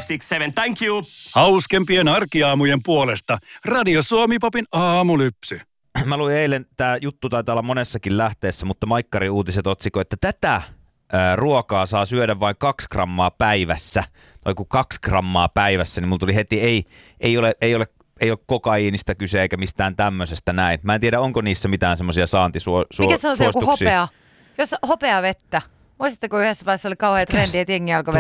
567, thank you. Hauskempien arkiaamujen puolesta Radio Suomi-popin aamulypsy. Mä luin eilen, tää juttu taitaa olla monessakin lähteessä, mutta Maikkari uutiset otsikoi, että tätä ruokaa saa syödä vain 2 grammaa päivässä. Tai kun 2 grammaa päivässä, niin mulla tuli heti, ei ole kokaiinista kyse eikä mistään tämmöisestä näin. Mä en tiedä, onko niissä mitään semmoisia saantisuosituksia. Mikä se on se joku hopea? Jos hopea vettä. Muistatteko yhdessä vaiheessa oli kauhean trendi, että jengi alkoi